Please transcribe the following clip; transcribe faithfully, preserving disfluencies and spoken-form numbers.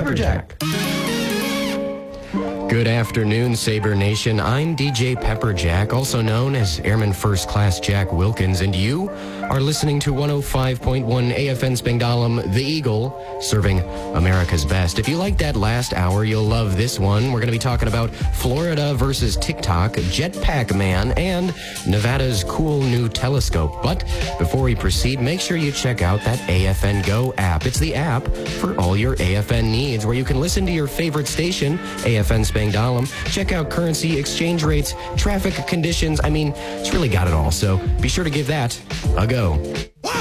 Pepperjack. Good afternoon, Sabre Nation. I'm D J Pepperjack, also known as Airman First Class Jack Wilkins, and you are listening to one oh five point one A F N Spangdahlem, The Eagle, serving America's best. If you like that last hour, you'll love this one. We're going to be talking about Florida versus TikTok, Jetpack Man, and Nevada's cool new telescope. But before we proceed, make sure you check out that A F N Go app. It's the app for all your A F N needs, where you can listen to your favorite station, A F N Spangdahlem, check out currency, exchange rates, traffic conditions. I mean, it's really got it all. So be sure to give that a go.